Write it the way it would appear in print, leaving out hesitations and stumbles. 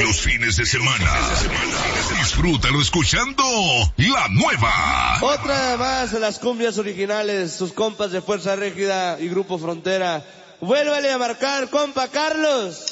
los fines de semana. Disfrútalo escuchando La Nueva. Otra más de las cumbias originales, sus compas de Fuerza Régida y Grupo Frontera. Vuélvale a marcar, compa Carlos.